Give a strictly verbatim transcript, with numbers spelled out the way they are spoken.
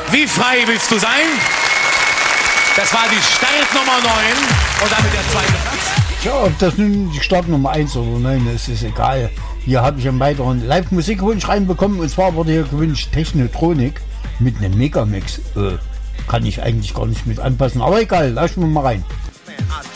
Wie frei willst du sein? Das war die Startnummer neun und damit der zweite Platz. Ja, ob das nun die Startnummer eins oder neun ist, ist egal. Hier habe ich einen weiteren Live-Musikwunsch reinbekommen und zwar wurde hier gewünscht Technotronik mit einem Megamix. Äh, kann ich eigentlich gar nicht mit anpassen, aber egal, lassen wir mal rein.